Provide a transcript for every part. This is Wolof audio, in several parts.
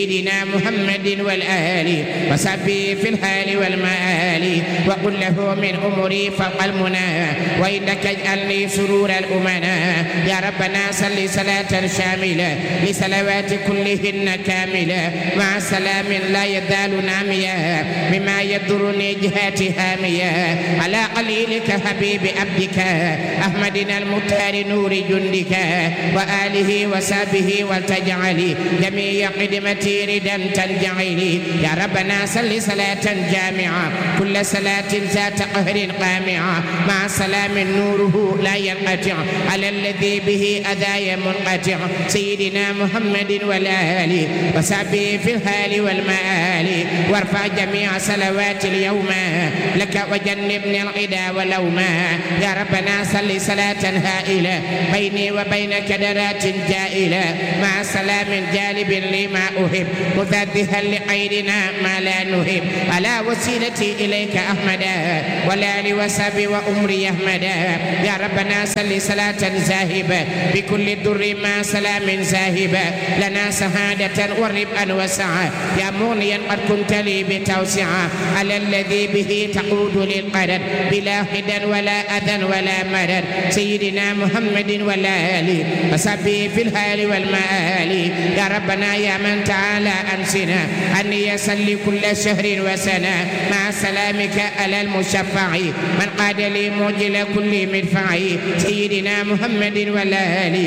سيدنا محمد والآل وصحبه في الحال والمآل وقل له من أمري فوق المنى وإنك اجعلني سرور الأمنا يا ربنا صل صلاة شاملة لصلوات كلهن كاملة مع سلام لا يزال ناميا مما يضرني جهات هامية على قليلك حبيب عبدك أحمدنا المطهر نور جندك وآله وصحبه وتجعلي جميع قدمتي ردا تنجعلي يا ربنا صل صلاة جامعة كل صلاة ذات قهر قامعة مع سلام نوره لا ينقطع على الذي به أذايا منقطع سيدنا محمد والآل وصحبه في الحال والمآل وارفع جميع صلوات اليوم لك وجنبني العدا واللوما يا ربنا صل صلاة هائلة بيني وبينك درات جائلة مع سلام جالب لما أحب مذبها لغيرنا ما لا نهب على وسيلتي إليك أحمدا والآل وصحبه وأمري أحمدا يا ربنا صل صلاة زاهبة بكل در ما سلام زاهبة لنا سعادة وربا وسعة يا مغنيا قد كنت لي بتوسعة على الذي به تقود للقدر بلا حدا ولا أذى ولا مرر سيدنا محمد والآل وصحبه في الحال والمآل يا ربنا يا من تعالى أنسنا أن يصلي كل شهر وسنة مع سلامك على المشفع من قاد لي موجل كل مدفع سيدنا محمد والآل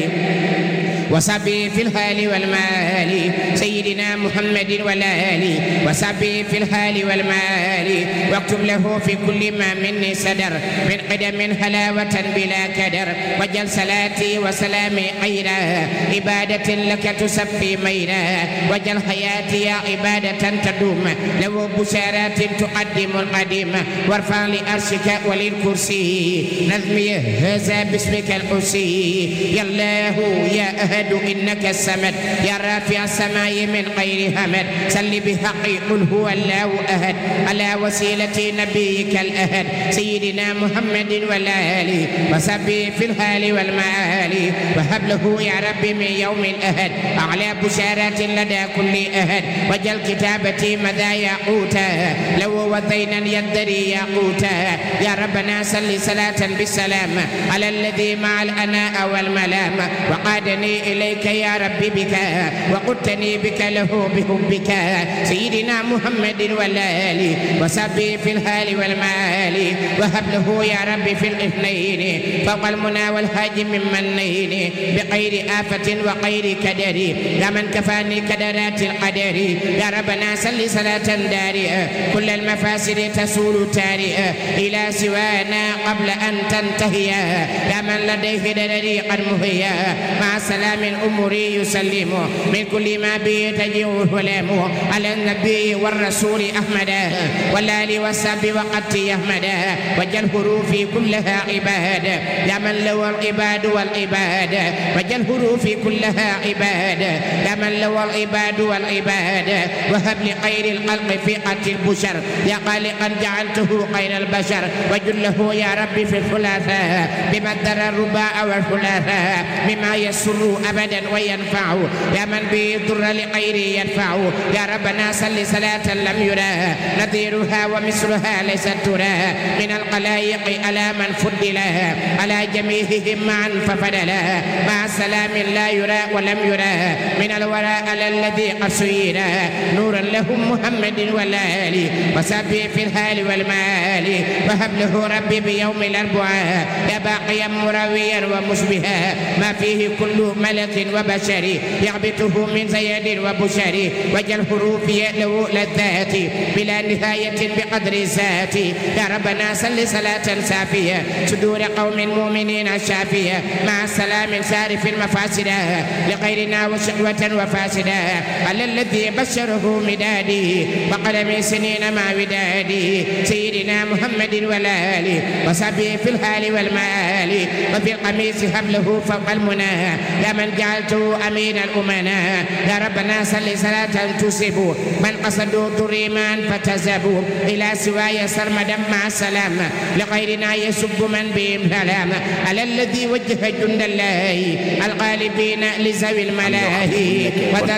وصحبه في الحال والمال سيدنا محمد والآل وصحبه في الحال والمال واكتب له في كل ما مني صدر من قدم حلاوة بلا كدر وجل صلاتي وسلامي خيرا عبادة لك تسفي ميرا وجل حياتي عبادة تدوم لو بشارات تقدم القديم وارفع لأرشك وللكرسي نظمي هذا باسمك القدسي يا الله يا أهد إنك السمد يا رافع السماء من غير همد سل بحق قل هو الله أحد على وسيلة نبيك الأحد سيدنا محمد والآل وصحبه في الحال والمآل وهب له يا رب من يوم الأحد أعلى بشارات لدى كل أحد وجل كتابتي مذا ياقوتا لو وثينا يدري ياقوتا يا ربنا صل صلاة بالسلام على الذي مع الأناء والملام وقادني إليك يا رب بك وقدتني بك له بحبك سيدنا محمد والآل وصحبه في الحال والمآل وهب له يا رب في الاثنين فوق المنى والحاج من منين بغير آفة وغير كدر يا من كفاني كدرات القدر يا ربنا صل صلاة دارئة كل المفاسد تسول تارئة إلى سوانا قبل أن تنتهي يا من لديه درري قد مهيا مع سلام أمري يسلم من كل ما به تجيء الهلام على النبي والرسول أحمد والآل والصحب وقد يحمد وجل حروفي كلها عباد يا من له العباد والعباد وجل حروفي كلها عباد يا من له العباد والعباد وهب لخير الخلق فئة البشر يا خالقا جعلته خير البشر وجله يا ربي في الثلاثاء بمدر الرباع والثلاثاء مما يسر أبدا وينفع يا من به ضر لغيره يدفع يا ربنا صل صلاة لم يرى نذيرها ومثلها ليست ترى من الخلائق على من فضلها على جميعهم معا ففضلا مع سلام لا يرى ولم يرى من الوراء على الذي قد سير نورا لهم محمد والآل وصحبه في الحال والمآل وهب له ربي بيوم الأربعاء يا باقيا مرويا ومشبها ما فيه كل ملك وبشر يغبطه من زيد وبشر وجل حروف له لذات بلا نهاية بقدر الذات يا ربنا صل صلاة سافية صدور قوم مؤمنين شافية مع سلام سارف المفاسدة لغيرنا وشقوة وفاسدة على الذي بشره مدادي وقلم سنين مع ودادي سيدنا محمد والآل وصحبه في الحال والمآل وفي القميص حبله فوق المنى يا من جعلته أمين الأمناء يا ربنا صل صلاة تسب من قصدوا ضريمان فتزبوا إلى سواي سرمدا مع السلام لغيرنا يسب من بهم سلام على الذي وجه جند الله الغالبين لذوي الملاهي وتدلو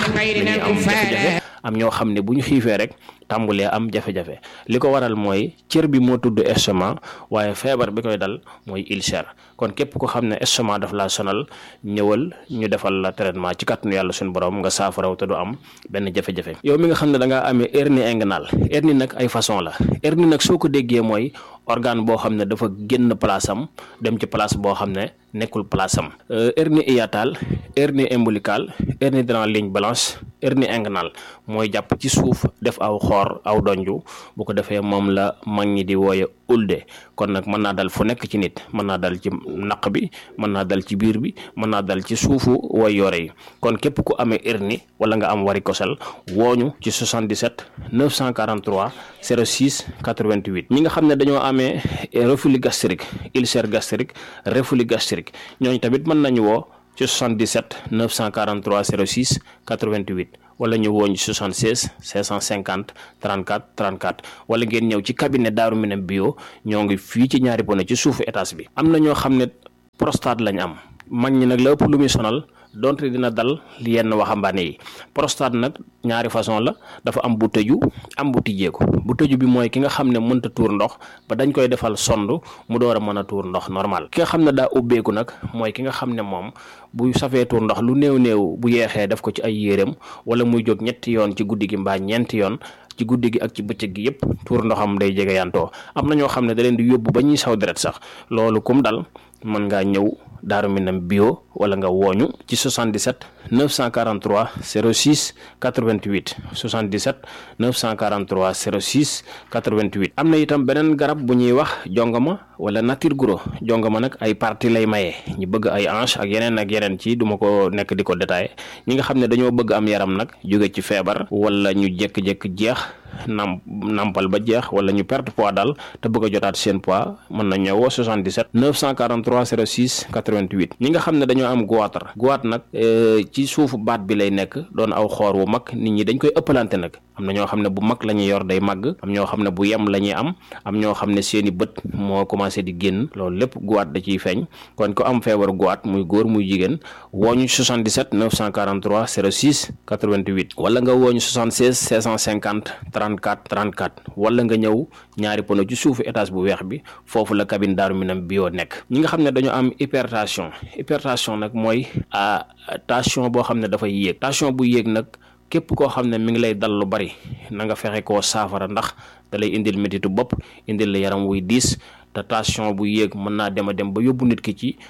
غيرنا الكفار am ñoo xam ne bu ñu xiifee rek tàmbulee am jafe-jafe li ko waral mooy cër bi moo tudd estomac waaye feebar bi koy dal mooy ulcère kon képp ko xam ne estomac daf laa sonal ñëwal ñu defal la traitement ci kàttanu yàlla suñu borom nga saafaraw te du am benn jafe-jafe. yow mi nga xam ne da ngaa amee hernie inguinale hernie nag ay façon la hernie nag soo ko déggee mooy organe boo xam ne dafa génn place am dem ci place boo xam ne nekkul place am. hernie hiatale hernie ombilicale hernie dans la ligne blanche hernie inguinale mooy jàpp ci suuf def aw xoor aw donju bu ko defee moom la mag ñi di wooye ulde kon nag mën naa dal fu nekk ci nit mën naa dal ci naq bi mën naa dal ci biir bi mën naa dal ci suufu way yore yi kon képp ku amee hernie wala nga am varicocèle wooñu ci 77 943 06 88 ñi nga xam ne dañoo amee reflux gastrique ulcère gastrique reflux gastrique ñooñu tamit mën nañu woo ci 77 943 06 88 wala ñu wooñ 76 550 34 34 wala ngeen ñëw ci cabinet Daaru Minam bio ñoo ngi fii ci ñaari pone ci suufu étage bi. am na ñoo xam ne prostate lañ am mag ñi nag la ëpp lu muy sonal donte dina dal yenn waxambaane yi prostate nag ñaari façon la dafa am bu tëju am bu tijjeeku bu tëju bi mooy ki nga xam ne mënta tuur ndox ba dañ koy defal sond mu door a mën a tuur ndox normal ki nga xam ne daa ubbeeku nag mooy ki nga xam ne moom bu safee tuur ndox lu néew bu yeexee def ko ci ay yéreem wala muy jóg ñetti yoon ci guddi gi mbaa ñeenti yoon ci guddi gi ak ci bëccëg gi yëpp tuur ndoxam day jege yantoo am na ñoo xam ne da leen di yóbbu ba ñuy saw deret sax loolu kum dal mën ngaa ñëw Daaru Minam bio wala nga wooñu ci 77 943 06 88 77 943 06 88 am na itam beneen garab bu ñuy wax jongama wala nature guro jongama nag ay partie lay maye ñu bëgg ay hanche ak yeneen ci duma ko nekk di ko détaillé ñi nga xam ne dañoo bëgg am yaram nag jóge ci feebar wala ñu jékki-jékki jeex nampal ba jeex wala ñu perte poids daal te bëgg a jotaat seen poids mën na ñëwoo 77 943 06 88 ñi nga xam ne dañoo am goitre nag ci suufu baat bi lay nekk doon aw xoor wu mag nit ñi dañ koy ëppalante nag am na ñoo xam ne bu mag la ñuy yor day màgg am ñoo xam ne bu yem la ñuy am ñoo xam ne seeni bët moo commencé di génn loolu lépp goitre da ciy feeñ kon ko am feebar goitre muy góor muy jigéen wooñu 77 943 06 88 wala nga wooñu 76 650 34 34 wala nga ñëw ñaari pono ci suufu étage bu weex bi foofu la cabine Daaru Minam bio nekk. ñi nga xam ne dañoo am hypertension nag mooy tension boo xam ne dafay yéeg tension bu yéeg nag képp koo xam ne mi ngi lay dal lu bari na nga fexe koo saafara ndax da lay indil métitu bopp indil la yaram wuy diis te tension bu yéeg mën naa dem ba yóbbu nit ki ci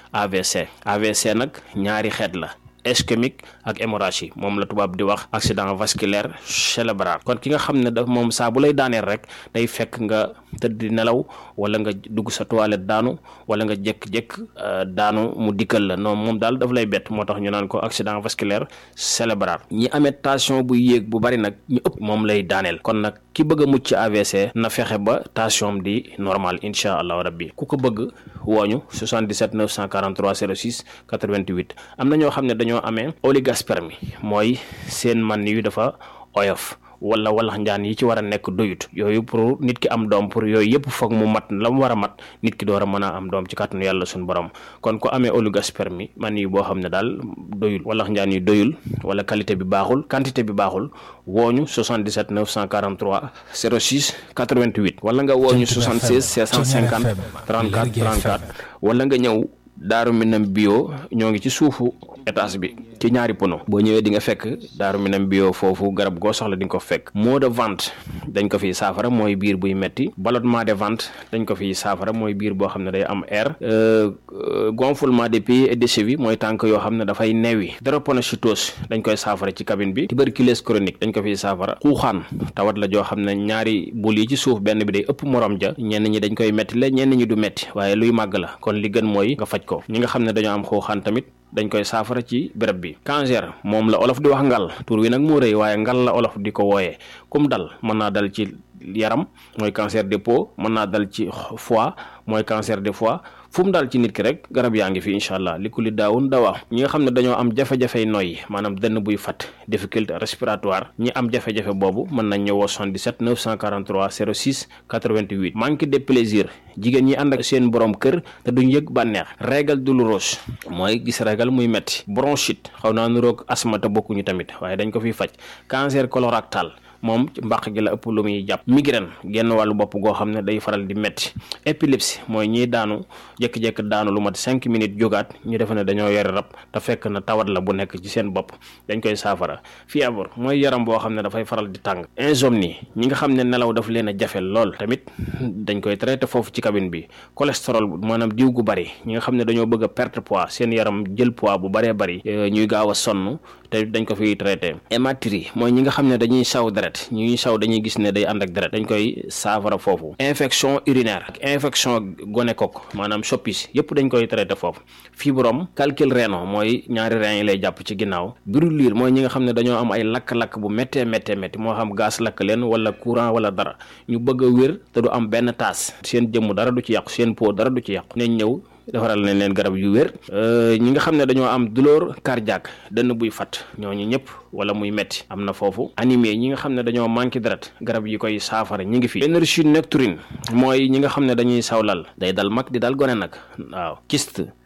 AVC nag ñaari xeet la ischémique ak hémorragie moom la tubaab di wax accident vasculaire cérébral kon ki nga xam ne da moom saa bu lay daaneel rek day fekk nga tëdd di nelaw wala nga dugg sa toilette daanu wala nga jékk-jékk daanu mu dikkal la non moom daal daf lay bett moo tax ñu naan ko accident vasculaire cérébral ñi amee tension bu yéeg bu bari nag ñu ëpp moom lay daaneel kon nag ki bëgg a mucc ci AVC na fexe ba tension di normal incha allahu rabbi ku ko bëgg wooñu 77 943 06 88 am na ñoo xam ne dañoo amee oligospermie mooy seen man yu dafa oyof wala walax njaan yi ci war a nekk doyut yooyu pour nit ki am doom pour yooyu yëpp foog mu mat la mu war a mat nit ki door a mën a am doom ci kàttanu yàlla suñu borom kon ko amee oligospermie man yi boo xam ne daal doyul walax njaan yi doyul wala qualité bi baaxul quantité bi baaxul wooñu 77 943 06 88 wala nga wooñu 76 650 34 34 wala nga ñëw Daaru Minam bio ñoo ngi ci suufu étage bi ci ñaari pono boo ñëwee di nga fekk Daaru Minam bio foofu garab goo soxla di nga ko fekk maux de ventre dañ ko fiy saafara mooy biir buy metti ballonnement de ventre dañ ko fiy saafara mooy biir boo xam ne day am air gonflement des pieds et des chevilles mooy tànk yoo xam ne dafay neewi drépanocytose dañ koy saafara ci cabine bi tuberculose chronique dañ ko fiy saafara xuuxaan tawat la joo xam ne ñaari bul yi ci suuf benn bi day ëpp morom ja ñenn ñi dañ koy metti la ñenn ñi du metti waaye luy màgg la kon li gën mooy nga faj ko ñi nga xam ne dañoo am xuuxaan tamit dañ koy saafara ci béréb bi cancer moom la olof di wax ngal tur wi nag moo rëy waaye ngal la olof di ko wooyee kum dal mën naa dal ci yaram mooy cancer des peaux mën naa dal ci foie mooy cancer des foie fu mu daal ci nit ki rek garab yaa ngi fi incha allah li ku li daawun dawaa. ñi nga xam ne dañoo am jafe-jafey noyyi maanaam dënn buy fat difficulté respiratoire ñi am jafe-jafe boobu mën nañ ñëwoo 77 943 06 88. manque de plaisir jigéen ñi ànd ak seen borom kër te duñ yëg bànneex. règle douloureuse mooy gis règle muy metti. bronchite xaw naa nuroog asthme te bokkuñu tamit waaye dañ ko fiy faj. cancer colorectal moom ci mbàq gi la ëpp lu muy jàpp. migraine genn wàllu bopp goo xam ne day faral di metti. épilepsie mooy ñiy daanu jékki-jékki daanu lu mat 5 minutes jógaat ñu defe ne dañoo yore rab te fekk na tawat la bu nekk ci seen bopp dañ koy saafara. fièvre mooy yaram boo xam ne dafay faral di tàng. insomnie ñi nga xam ne nelaw daf leen a jafe lool tamit dañ koy traité foofu ci cabine bi. cholestérol maanaam diw gu bari ñi nga xam ne dañoo bëgg a perte poids seen yaram jël poids bu baree bari ñuy gaaw a sonn te dañ ko fiy traité. hématurie mooy ñi nga xam ne dañuy saw deret ñuy saw dañuy gis ne day ànd ak deret dañ koy saafara foofu. infection urinaire ak infection gonocoque maanaam soppis yëpp dañ koy traité foofu. fibrome calcul rénal mooy ñaari rein yi lay jàpp ci ginnaaw. brûlure mooy ñi nga xam ne dañoo am ay lakk-lakk bu méttee moo xam gaz lakk leen wala courant wala dara ñu bëgg a wér te du am benn taas seen jëmm dara du ci yàqu seen peau dara du ci yàqu nañ ñëw defaral nañ leen garab yu wér. ñi nga xam ne dañoo am douleur cardiaque dënn buy fat ñooñu ñëpp wala muy metti am na foofu. anémie ñi nga xam ne dañoo manqué deret garab yi koy saafara ñi ngi fi. énergie nocturne mooy ñi nga xam ne dañuy sawlal day dal mag di dal gone nag waaw. kyste